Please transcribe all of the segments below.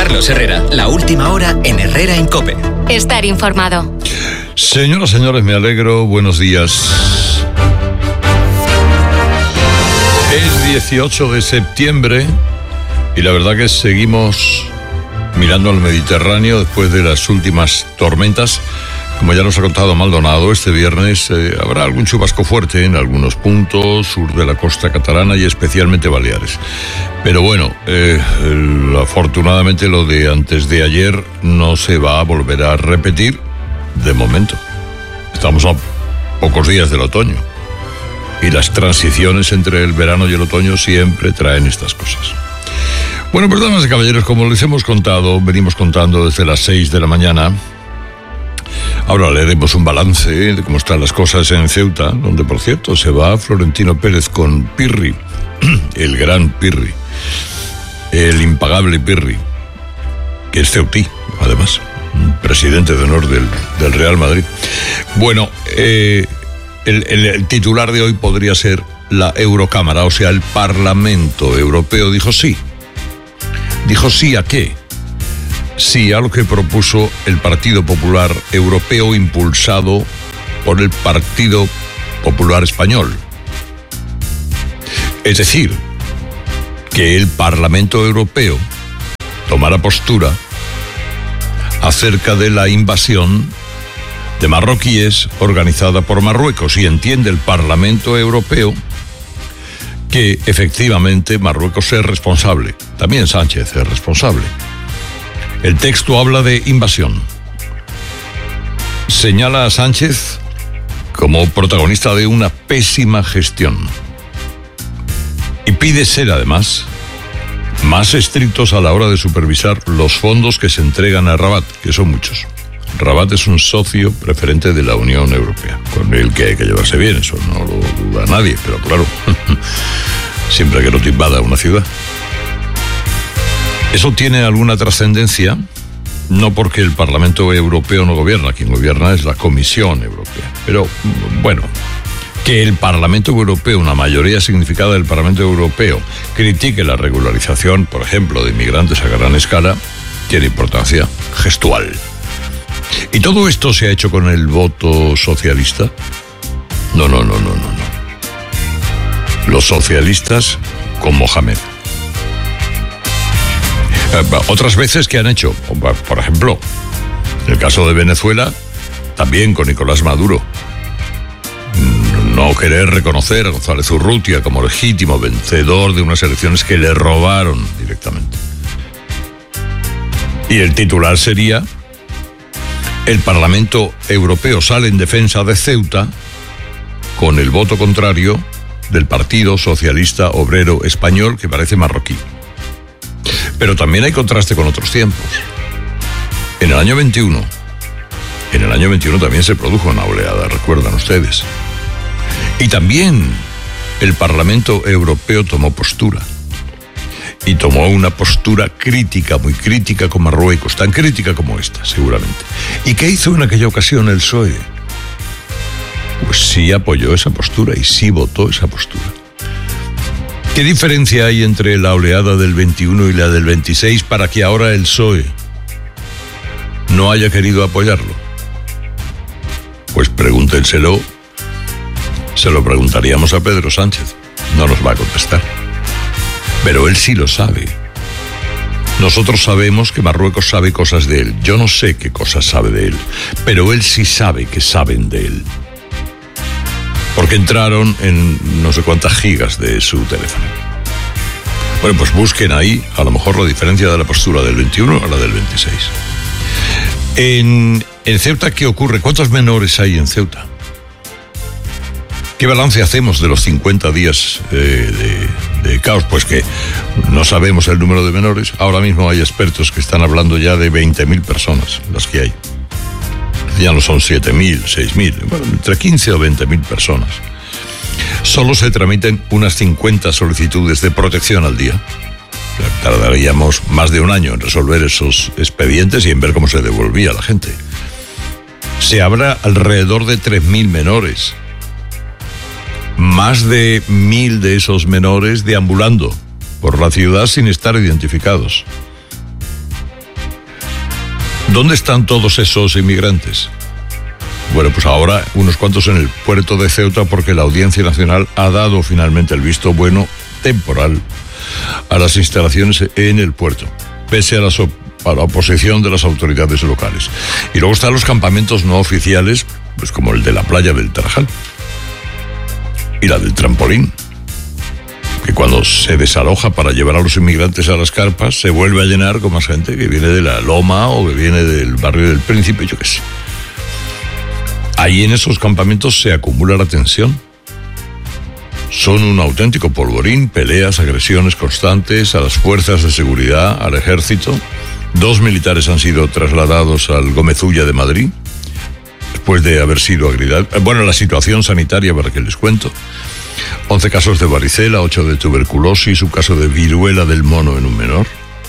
Carlos Herrera, la última hora en Herrera en COPE. Estar informado. Señoras, señores, me alegro. Buenos días. Es 18 de septiembre y la verdad que seguimos mirando al Mediterráneo después de las últimas tormentas. Como ya nos ha contado Maldonado, este viernes habrá algún chubasco fuerte en algunos puntos, sur de la costa catalana y especialmente Baleares. Pero bueno, afortunadamente lo de antes de ayer no se va a volver a repetir de momento. Estamos a pocos días del otoño y las transiciones entre el verano y el otoño siempre traen estas cosas. Bueno, pues damas y caballeros, como les hemos contado, venimos contando desde las 6 de la mañana. Ahora le haremos un balance de cómo están las cosas en Ceuta, donde, por cierto, se va Florentino Pérez con Pirri, el gran Pirri, el impagable Pirri, que es ceutí, además, presidente de honor del Real Madrid. Bueno, el titular de hoy podría ser la Eurocámara, o sea, el Parlamento Europeo dijo sí. ¿Dijo sí a qué? Sí a lo que propuso el Partido Popular Europeo, impulsado por el Partido Popular Español. Es decir, que el Parlamento Europeo tomara postura acerca de la invasión de marroquíes organizada por Marruecos, y entiende el Parlamento Europeo que efectivamente Marruecos es responsable. También Sánchez es responsable. El texto habla de invasión. Señala a Sánchez como protagonista de una pésima gestión. Y pide ser, además, más estrictos a la hora de supervisar los fondos que se entregan a Rabat, que son muchos. Rabat es un socio preferente de la Unión Europea, con el que hay que llevarse bien, eso no lo duda nadie, pero claro, siempre que no te invada una ciudad. Eso tiene alguna trascendencia, no porque el Parlamento Europeo no gobierna, quien gobierna es la Comisión Europea. Pero, bueno, que el Parlamento Europeo, una mayoría significada del Parlamento Europeo, critique la regularización, por ejemplo, de inmigrantes a gran escala, tiene importancia gestual. ¿Y todo esto se ha hecho con el voto socialista? No. Los socialistas con Mohamed. Otras veces, ¿qué han hecho? Por ejemplo, en el caso de Venezuela, también con Nicolás Maduro. No querer reconocer a González Urrutia como legítimo vencedor de unas elecciones que le robaron directamente. Y el titular sería: el Parlamento Europeo sale en defensa de Ceuta con el voto contrario del Partido Socialista Obrero Español, que parece marroquí. Pero también hay contraste con otros tiempos. En el año 21 también se produjo una oleada, recuerdan ustedes. Y también el Parlamento Europeo tomó postura. Y tomó una postura crítica, muy crítica con Marruecos, tan crítica como esta, seguramente. ¿Y qué hizo en aquella ocasión el PSOE? Pues sí apoyó esa postura y sí votó esa postura. ¿Qué diferencia hay entre la oleada del 21 y la del 26 para que ahora el PSOE no haya querido apoyarlo? Pues pregúntenselo. Se lo preguntaríamos a Pedro Sánchez. No nos va a contestar. Pero él sí lo sabe. Nosotros sabemos que Marruecos sabe cosas de él. Yo no sé qué cosas sabe de él, pero él sí sabe que saben de él. Porque entraron en no sé cuántas gigas de su teléfono. Bueno, pues busquen ahí, a lo mejor, la diferencia de la postura del 21 a la del 26. En Ceuta, ¿qué ocurre? ¿Cuántos menores hay en Ceuta? ¿Qué balance hacemos de los 50 días de caos? Pues que no sabemos el número de menores. Ahora mismo hay expertos que están hablando ya de 20.000 personas, las que hay. Ya no son 7.000, 6.000, bueno, entre 15 o 20.000 personas. Solo se tramitan unas 50 solicitudes de protección al día. Tardaríamos más de un año en resolver esos expedientes y en ver cómo se devolvía a la gente. Se habla alrededor de 3.000 menores. Más de 1.000 de esos menores deambulando por la ciudad sin estar identificados. ¿Dónde están todos esos inmigrantes? Bueno, pues ahora unos cuantos en el puerto de Ceuta, porque la Audiencia Nacional ha dado finalmente el visto bueno temporal a las instalaciones en el puerto, pese a la oposición de las autoridades locales. Y luego están los campamentos no oficiales, pues como el de la playa del Tarajal y la del Trampolín, que cuando se desaloja para llevar a los inmigrantes a las carpas, se vuelve a llenar con más gente que viene de la Loma o que viene del barrio del Príncipe, yo qué sé. Ahí en esos campamentos se acumula la tensión. Son un auténtico polvorín, peleas, agresiones constantes a las fuerzas de seguridad, al ejército. 2 militares han sido trasladados al Gómez Ulla de Madrid, después de haber sido agredidos. Bueno, la situación sanitaria, para que les cuento. 11 casos de varicela, 8 de tuberculosis, un caso de viruela del mono en un menor.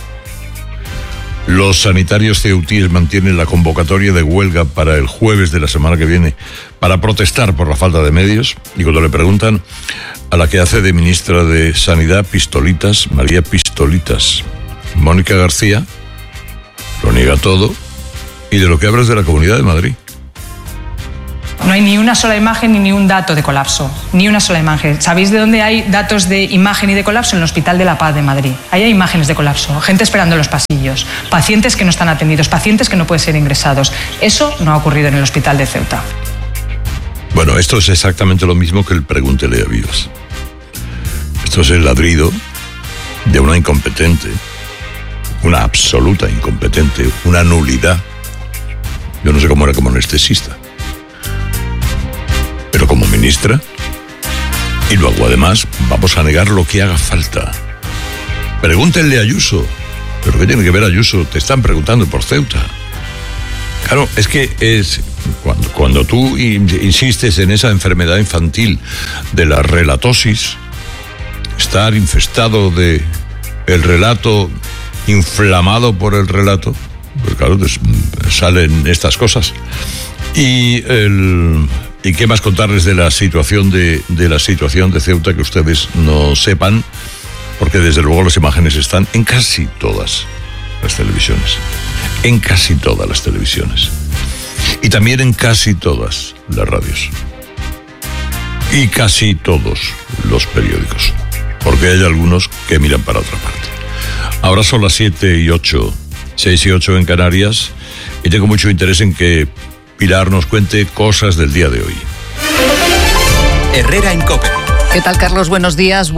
Los sanitarios ceutíes mantienen la convocatoria de huelga para el jueves de la semana que viene para protestar por la falta de medios. Y cuando le preguntan a la que hace de ministra de Sanidad, Pistolitas, María Pistolitas, Mónica García, lo niega todo, y de lo que habla es de la Comunidad de Madrid. No hay ni una sola imagen ni un dato de colapso, ni una sola imagen. ¿Sabéis de dónde hay datos de imagen y de colapso? En el Hospital de la Paz de Madrid. Ahí hay imágenes de colapso, gente esperando en los pasillos, pacientes que no están atendidos, pacientes que no pueden ser ingresados. Eso no ha ocurrido en el Hospital de Ceuta. Bueno, esto es exactamente lo mismo que el Pregúntele a Vivas. Esto es el ladrido de una incompetente, una absoluta incompetente, una nulidad. Yo no sé cómo era como anestesista, pero como ministra. Y luego además vamos a negar lo que haga falta. Pregúntenle a Ayuso. ¿Pero qué tiene que ver Ayuso? Te están preguntando por Ceuta. Claro, es que es cuando tú insistes en esa enfermedad infantil de la relatosis, estar infestado de el relato, inflamado por el relato, pues claro, salen estas cosas. ¿Y qué más contarles de la situación de Ceuta que ustedes no sepan? Porque desde luego las imágenes están en casi todas las televisiones. En casi todas las televisiones. Y también en casi todas las radios. Y casi todos los periódicos. Porque hay algunos que miran para otra parte. Ahora son las 7:08, 6:08 en Canarias. Y tengo mucho interés en que Pilar nos cuente cosas del día de hoy. Herrera en COPE. ¿Qué tal, Carlos? Buenos días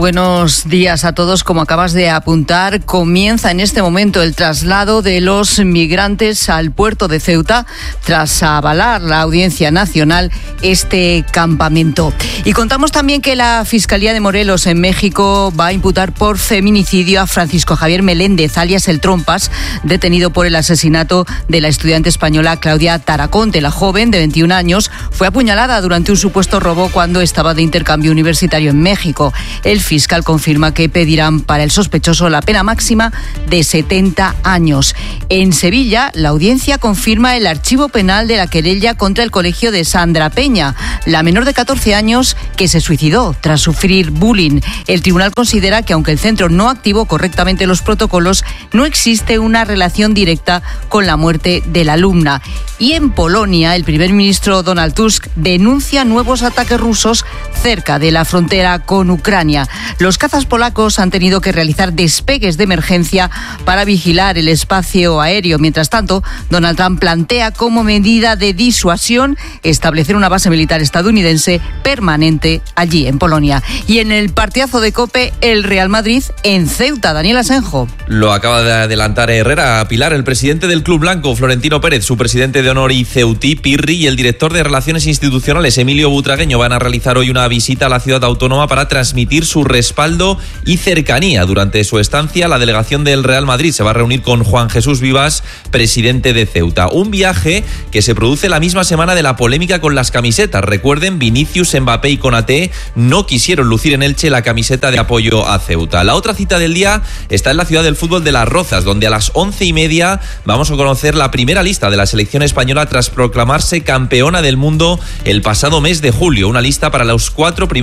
a todos. Como acabas de apuntar, comienza en este momento el traslado de los migrantes al puerto de Ceuta tras avalar la Audiencia Nacional este campamento. Y contamos también que la Fiscalía de Morelos en México va a imputar por feminicidio a Francisco Javier Meléndez, alias El Trompas, detenido por el asesinato de la estudiante española Claudia Taraconte. La joven, de 21 años, fue apuñalada durante un supuesto robo cuando estaba de intercambio universitario en México. El fiscal confirma que pedirán para el sospechoso la pena máxima de 70 años. En Sevilla, la audiencia confirma el archivo penal de la querella contra el colegio de Sandra Peña, la menor de 14 años que se suicidó tras sufrir bullying. El tribunal considera que aunque el centro no activó correctamente los protocolos, no existe una relación directa con la muerte de la alumna. Y en Polonia, el primer ministro Donald Tusk denuncia nuevos ataques rusos cerca de la frontera con Ucrania. Los cazas polacos han tenido que realizar despegues de emergencia para vigilar el espacio aéreo. Mientras tanto, Donald Trump plantea como medida de disuasión establecer una base militar estadounidense permanente allí en Polonia. Y en el partidazo de COPE, el Real Madrid en Ceuta. Daniel Asenjo. Lo acaba de adelantar Herrera. Pilar, el presidente del Club Blanco, Florentino Pérez, su presidente de honor y ceutí, Pirri, y el director de Relaciones Institucionales, Emilio Butragueño, van a realizar hoy una visita a la ciudad autónoma para transmitir su respaldo y cercanía. Durante su estancia, la delegación del Real Madrid se va a reunir con Juan Jesús Vivas, presidente de Ceuta. Un viaje que se produce la misma semana de la polémica con las camisetas. Recuerden, Vinicius, Mbappé y Konaté no quisieron lucir en Elche la camiseta de apoyo a Ceuta. La otra cita del día está en la ciudad del fútbol de Las Rozas, donde a las 11:30 vamos a conocer la primera lista de la selección española tras proclamarse campeona del mundo el pasado mes de julio. Una lista para los 4 primeros partidos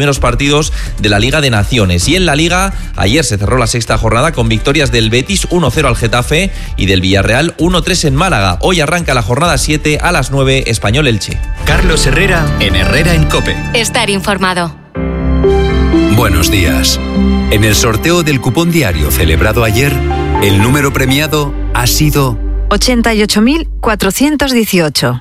partidos de la Liga de Naciones. Y en la Liga, ayer se cerró la sexta jornada con victorias del Betis 1-0 al Getafe y del Villarreal 1-3 en Málaga. Hoy arranca la jornada 7 a las 9, Español-Elche. Carlos Herrera en Herrera en COPE. Estar informado. Buenos días. En el sorteo del cupón diario celebrado ayer, el número premiado ha sido 88.418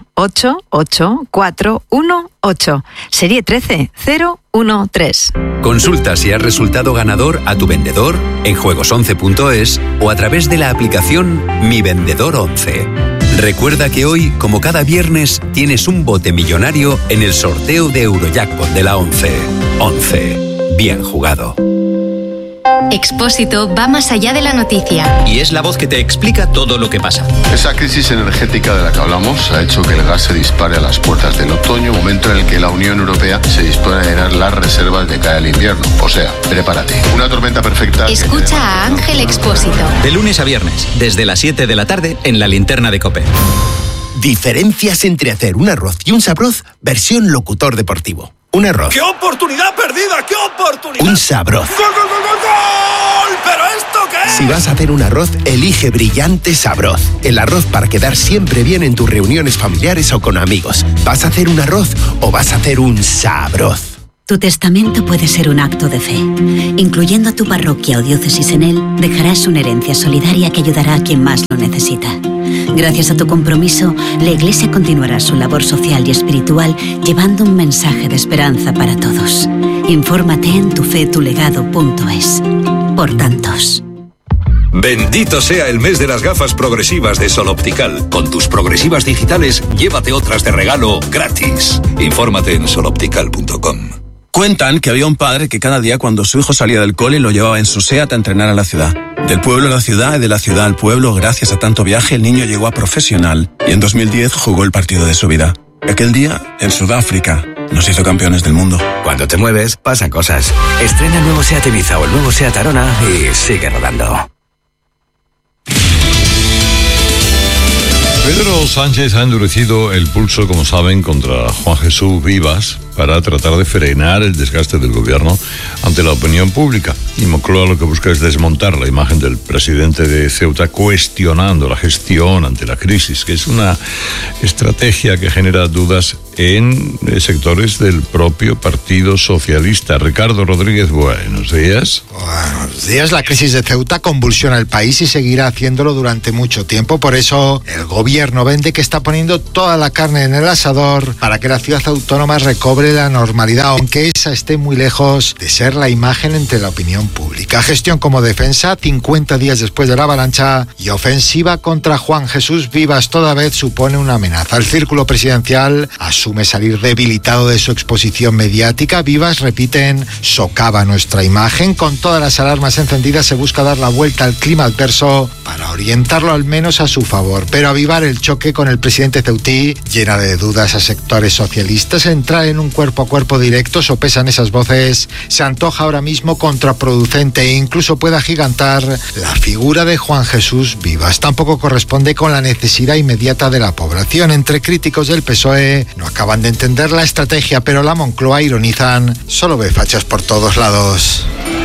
88418, serie 13013. Consulta si has resultado ganador a tu vendedor en juegos11.es o a través de la aplicación Mi Vendedor 11. Recuerda que hoy, como cada viernes, tienes un bote millonario en el sorteo de Eurojackpot de la 11. 11. Bien jugado. Expósito va más allá de la noticia. Y es la voz que te explica todo lo que pasa. Esa crisis energética de la que hablamos ha hecho que el gas se dispare a las puertas del otoño, momento en el que la Unión Europea se dispone a llenar las reservas de cara al invierno. O sea, prepárate. Una tormenta perfecta. Escucha a Ángel Expósito. De lunes a viernes, desde las 7 de la tarde, en la linterna de COPE. Diferencias entre hacer un arroz y un sabroz, versión locutor deportivo. Un arroz. ¡Qué oportunidad perdida! ¡Qué oportunidad! Un sabroz. ¡Gol, gol, gol, gol, gol! ¿Pero esto qué es? Si vas a hacer un arroz, elige Brillante Sabroz. El arroz para quedar siempre bien en tus reuniones familiares o con amigos. ¿Vas a hacer un arroz o vas a hacer un sabroz? Tu testamento puede ser un acto de fe. Incluyendo a tu parroquia o diócesis en él, dejarás una herencia solidaria que ayudará a quien más lo necesita. Gracias a tu compromiso, la Iglesia continuará su labor social y espiritual llevando un mensaje de esperanza para todos. Infórmate en tufetulegado.es. Por tantos. Bendito sea el mes de las gafas progresivas de Sol Optical. Con tus progresivas digitales, llévate otras de regalo gratis. Infórmate en soloptical.com. Cuentan que había un padre que cada día cuando su hijo salía del cole lo llevaba en su SEAT a entrenar a la ciudad. Del pueblo a la ciudad y de la ciudad al pueblo, gracias a tanto viaje, el niño llegó a profesional y en 2010 jugó el partido de su vida. Aquel día, en Sudáfrica, nos hizo campeones del mundo. Cuando te mueves, pasan cosas. Estrena el nuevo SEAT Ibiza o el nuevo SEAT Arona y sigue rodando. Pedro Sánchez ha endurecido el pulso, como saben, contra Juan Jesús Vivas para tratar de frenar el desgaste del gobierno ante la opinión pública. Y Moncloa lo que busca es desmontar la imagen del presidente de Ceuta, cuestionando la gestión ante la crisis, que es una estrategia que genera dudas en sectores del propio Partido Socialista. Ricardo Rodríguez, buenos días. Buenos días. La crisis de Ceuta convulsiona el país y seguirá haciéndolo durante mucho tiempo. Por eso el gobierno vende que está poniendo toda la carne en el asador para que la ciudad autónoma recobre la normalidad, aunque esa esté muy lejos de ser la imagen entre la opinión pública. Gestión como defensa, 50 días después de la avalancha, y ofensiva contra Juan Jesús Vivas toda vez supone una amenaza. El círculo presidencial asume salir debilitado de su exposición mediática. Vivas, repiten, socava nuestra imagen. Con todas las alarmas encendidas se busca dar la vuelta al clima adverso para orientarlo al menos a su favor, pero avivar el choque con el presidente ceutí llena de dudas a sectores socialistas. Entrar en un cuerpo a cuerpo directo, sopesan esas voces, se antoja ahora mismo contraproducente e incluso puede agigantar la figura de Juan Jesús Vivas. Tampoco corresponde con la necesidad inmediata de la población. Entre críticos del PSOE no acaban de entender la estrategia, pero la Moncloa, ironizan, solo ve fachas por todos lados.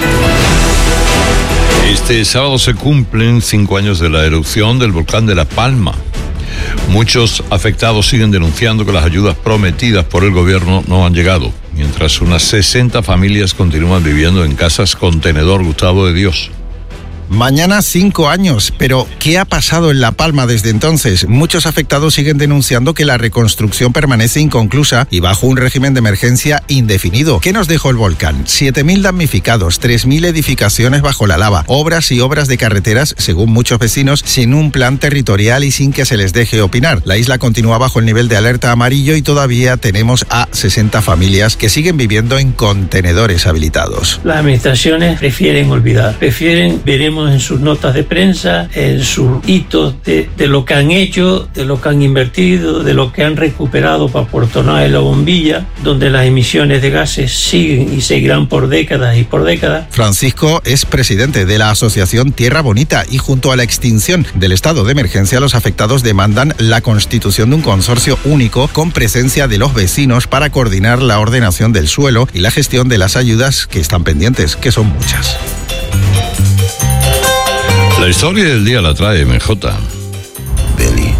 Este sábado se cumplen 5 años de la erupción del volcán de La Palma. Muchos afectados siguen denunciando que las ayudas prometidas por el gobierno no han llegado, mientras unas 60 familias continúan viviendo en casas contenedor. Gustavo de Dios. Mañana 5 años, pero ¿qué ha pasado en La Palma desde entonces? Muchos afectados siguen denunciando que la reconstrucción permanece inconclusa y bajo un régimen de emergencia indefinido. ¿Qué nos dejó el volcán? 7.000 damnificados, 3.000 edificaciones bajo la lava, obras y obras de carreteras, según muchos vecinos, sin un plan territorial y sin que se les deje opinar. La isla continúa bajo el nivel de alerta amarillo y todavía tenemos a 60 familias que siguen viviendo en contenedores habilitados. Las administraciones prefieren olvidar, prefieren veremos vemos en sus notas de prensa, en sus hitos de lo que han hecho, de lo que han invertido, de lo que han recuperado para Puerto Nada y La Bombilla, donde las emisiones de gases siguen y seguirán por décadas y por décadas. Francisco es presidente de la asociación Tierra Bonita y junto a la extinción del estado de emergencia, los afectados demandan la constitución de un consorcio único con presencia de los vecinos para coordinar la ordenación del suelo y la gestión de las ayudas que están pendientes, que son muchas. La historia del día la trae MJ. Beli.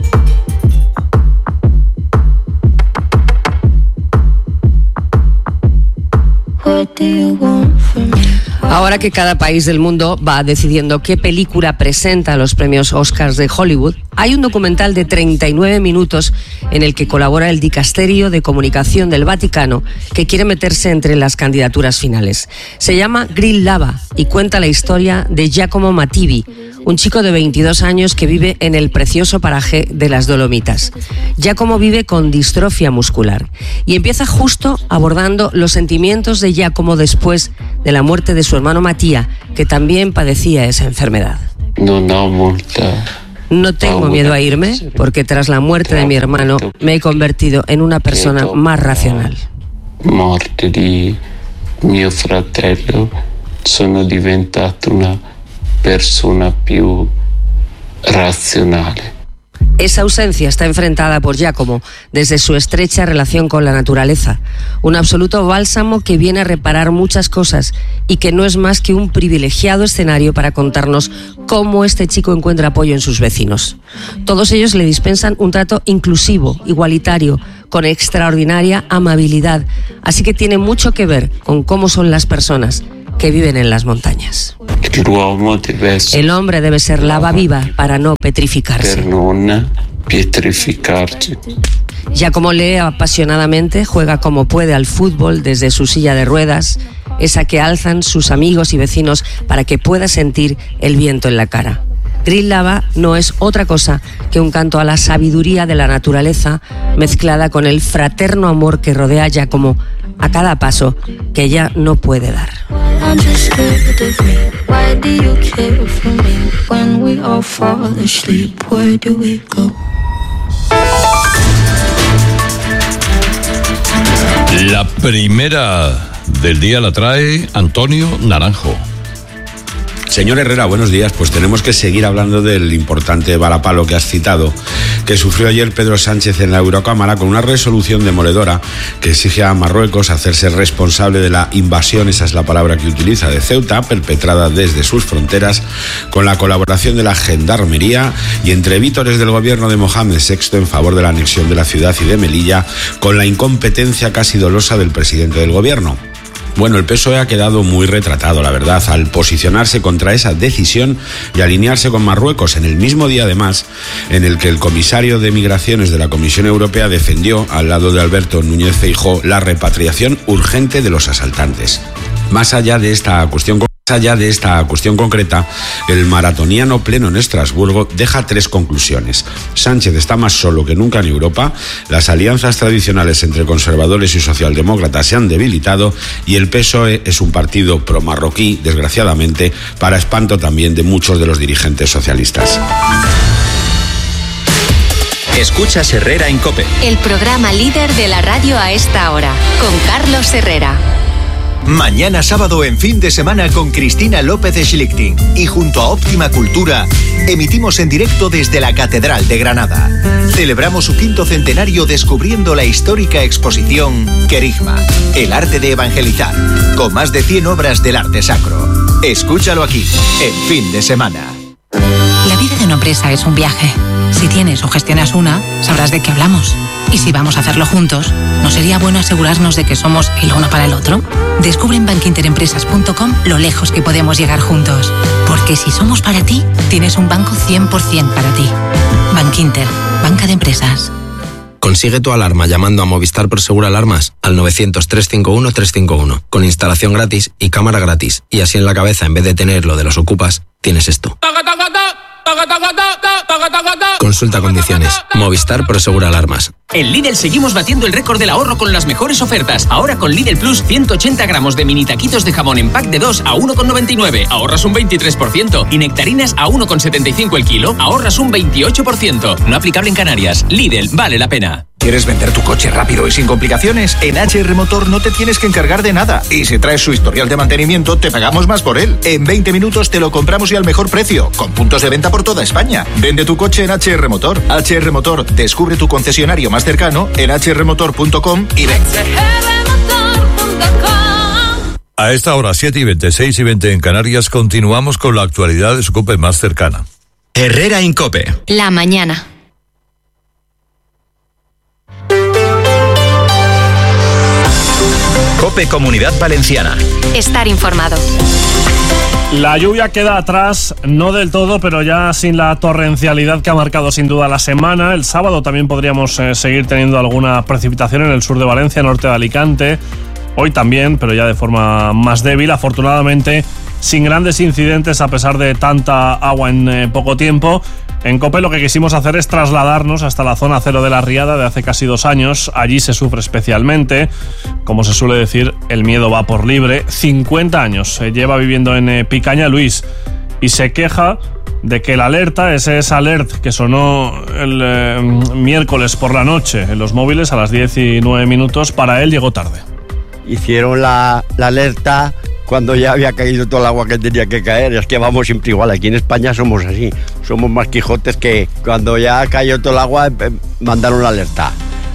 Ahora que cada país del mundo va decidiendo qué película presenta los premios Oscars de Hollywood, hay un documental de 39 minutos en el que colabora el Dicasterio de Comunicación del Vaticano, que quiere meterse entre las candidaturas finales. Se llama Grill Lava y cuenta la historia de Giacomo Mattivi, un chico de 22 años que vive en el precioso paraje de las Dolomitas. Giacomo vive con distrofia muscular y empieza justo abordando los sentimientos de Giacomo después de la muerte de su hermano Mattia, que también padecía esa enfermedad. No tengo miedo a irme porque tras la muerte de mi hermano me he convertido en una persona más racional. Morte di mio fratello sono diventato una persona più razionale. Esa ausencia está enfrentada por Giacomo desde su estrecha relación con la naturaleza, un absoluto bálsamo que viene a reparar muchas cosas y que no es más que un privilegiado escenario para contarnos cómo este chico encuentra apoyo en sus vecinos. Todos ellos le dispensan un trato inclusivo, igualitario, con extraordinaria amabilidad, así que tiene mucho que ver con cómo son las personas que viven en las montañas. El hombre debe ser lava viva para no petrificarse. Giacomo lee apasionadamente, juega como puede al fútbol desde su silla de ruedas, esa que alzan sus amigos y vecinos para que pueda sentir el viento en la cara. Grill Lava no es otra cosa que un canto a la sabiduría de la naturaleza mezclada con el fraterno amor que rodea a Giacomo a cada paso que ella no puede dar. La primera del día la trae Antonio Naranjo. Señor Herrera, buenos días. Pues tenemos que seguir hablando del importante varapalo que has citado, que sufrió ayer Pedro Sánchez en la Eurocámara con una resolución demoledora que exige a Marruecos hacerse responsable de la invasión, esa es la palabra que utiliza, de Ceuta, perpetrada desde sus fronteras, con la colaboración de la Gendarmería y entre vítores del gobierno de Mohamed VI en favor de la anexión de la ciudad y de Melilla, con la incompetencia casi dolosa del presidente del gobierno. Bueno, el PSOE ha quedado muy retratado, la verdad, al posicionarse contra esa decisión y alinearse con Marruecos en el mismo día, además, en el que el comisario de Migraciones de la Comisión Europea defendió, al lado de Alberto Núñez Feijóo, la repatriación urgente de los asaltantes. Más allá de esta cuestión concreta, el maratoniano pleno en Estrasburgo deja 3 conclusiones. Sánchez está más solo que nunca en Europa, las alianzas tradicionales entre conservadores y socialdemócratas se han debilitado y el PSOE es un partido pro-marroquí, desgraciadamente, para espanto también de muchos de los dirigentes socialistas. Escuchas Herrera en COPE. El programa líder de la radio a esta hora, con Carlos Herrera. Mañana sábado en Fin de Semana con Cristina López Schlichting y junto a Óptima Cultura emitimos en directo desde la Catedral de Granada. Celebramos su 5º centenario descubriendo la histórica exposición Querigma, el arte de evangelizar, con más de 100 obras del arte sacro. Escúchalo aquí, en Fin de Semana. La vida de una empresa es un viaje. Si tienes o gestionas una, sabrás de qué hablamos. Y si vamos a hacerlo juntos, ¿no sería bueno asegurarnos de que somos el uno para el otro? Descubre en bankinterempresas.com lo lejos que podemos llegar juntos. Porque si somos para ti, tienes un banco 100% para ti. Bankinter, banca de empresas. Consigue tu alarma llamando a Movistar Prosegur Alarmas al 900-351-351, con instalación gratis y cámara gratis. Y así en la cabeza, en vez de tener lo de los ocupas, tienes esto. Consulta condiciones. Movistar Prosegura Alarmas. En Lidl seguimos batiendo el récord del ahorro con las mejores ofertas. Ahora con Lidl Plus, 180 gramos de mini taquitos de jamón en pack de 2 a 1,99. Ahorras un 23%. Y nectarinas a 1,75 el kilo. Ahorras un 28%. No aplicable en Canarias. Lidl, vale la pena. ¿Quieres vender tu coche rápido y sin complicaciones? En HR Motor no te tienes que encargar de nada. Y si traes su historial de mantenimiento, te pagamos más por él. En 20 minutos te lo compramos y al mejor precio, con puntos de venta por toda España. Vende tu coche en HR Motor. HR Motor, descubre tu concesionario más cercano en hrmotor.com y ven. A esta hora, 7:20, 6:20 en Canarias, continuamos con la actualidad de su COPE más cercana. Herrera Incope. La mañana. COPE Comunidad Valenciana. Estar informado. La lluvia queda atrás, no del todo, pero ya sin la torrencialidad que ha marcado sin duda la semana. El sábado también podríamos seguir teniendo alguna precipitación en el sur de Valencia, norte de Alicante. Hoy también, pero ya de forma más débil. Afortunadamente, sin grandes incidentes a pesar de tanta agua en poco tiempo. En COPE lo que quisimos hacer es trasladarnos hasta la zona cero de la Riada de hace casi 2 años. Allí se sufre especialmente. Como se suele decir, el miedo va por libre. 50 años se lleva viviendo en Picaña Luis y se queja de que la alerta, ese alert que sonó el miércoles por la noche en los móviles a las 19 minutos, para él llegó tarde. Hicieron la alerta cuando ya había caído todo el agua que tenía que caer. Es que vamos siempre igual, aquí en España somos así, somos más quijotes que cuando ya cayó todo el agua mandaron la alerta.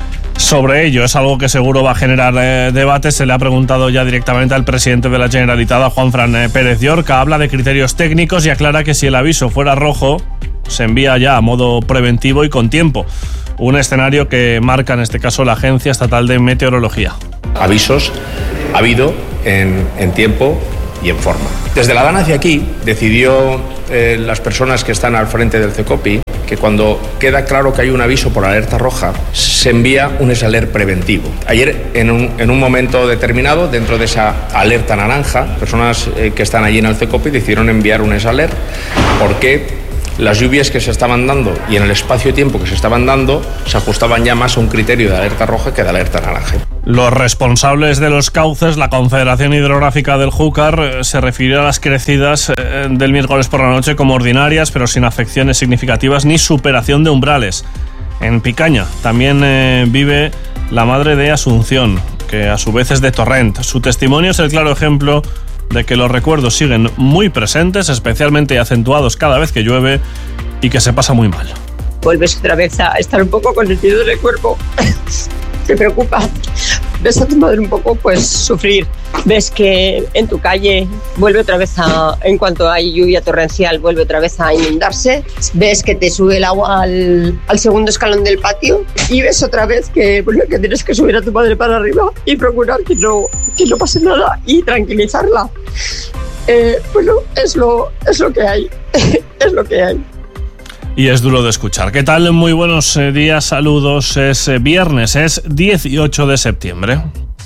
Sobre ello es algo que seguro va a generar debate. Se le ha preguntado ya directamente al presidente de la Generalitat, a Juanfran Pérez Llorca. Habla de criterios técnicos y aclara que si el aviso fuera rojo, se envía ya a modo preventivo y con tiempo. Un escenario que marca en este caso la Agencia Estatal de Meteorología. Avisos ha habido en tiempo y en forma. Desde la DAN hacia aquí decidió las personas que están al frente del CECOPI que cuando queda claro que hay un aviso por alerta roja, se envía un esalert preventivo. Ayer, en un momento determinado, dentro de esa alerta naranja, personas que están allí en el CECOPI decidieron enviar un esalert porque las lluvias que se estaban dando y en el espacio-tiempo que se estaban dando se ajustaban ya más a un criterio de alerta roja que de alerta naranja. Los responsables de los cauces, la Confederación Hidrográfica del Júcar, se refirió a las crecidas del miércoles por la noche como ordinarias, pero sin afecciones significativas ni superación de umbrales. En Picaña también vive la madre de Asunción, que a su vez es de Torrent. Su testimonio es el claro ejemplo de que los recuerdos siguen muy presentes, especialmente acentuados cada vez que llueve, y que se pasa muy mal. Vuelves otra vez a estar un poco con el miedo en el cuerpo. Te preocupa. Ves a tu madre un poco pues sufrir. Ves que en tu calle vuelve otra vez en cuanto hay lluvia torrencial, vuelve otra vez a inundarse. Ves que te sube el agua al segundo escalón del patio y ves otra vez que tienes que subir a tu madre para arriba y procurar que no pase nada y tranquilizarla. Es lo que hay. Es lo que hay. Y es duro de escuchar. ¿Qué tal? Muy buenos días, saludos. Es viernes, es 18 de septiembre.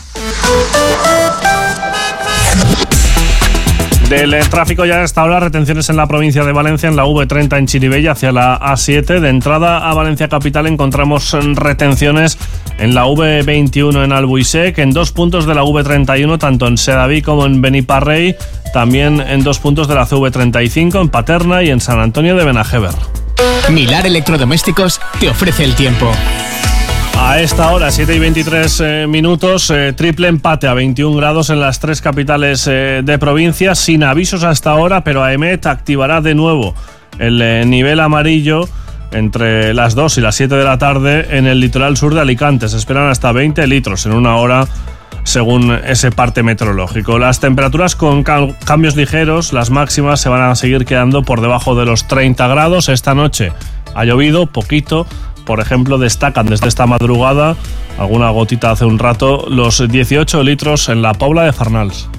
Del tráfico ya a esta hora, retenciones en la provincia de Valencia, en la V30 en Chirivella hacia la A7. De entrada a Valencia Capital encontramos retenciones en la V21 en Albuisec, en 2 puntos de la V31, tanto en Sedaví como en Beniparrey, también en 2 puntos de la CV35, en Paterna y en San Antonio de Benajever. Milar Electrodomésticos te ofrece el tiempo. A esta hora, 7:23 minutos, triple empate a 21 grados en las 3 capitales de provincia, sin avisos hasta ahora, pero AEMET activará de nuevo el nivel amarillo entre las 2 y las 7 de la tarde en el litoral sur de Alicante. Se esperan hasta 20 litros en una hora, según ese parte meteorológico. Las temperaturas con cambios ligeros, las máximas se van a seguir quedando por debajo de los 30 grados. Esta noche ha llovido poquito. Por ejemplo, destacan desde esta madrugada, alguna gotita hace un rato, los 18 litros en la Pobla de Farnals.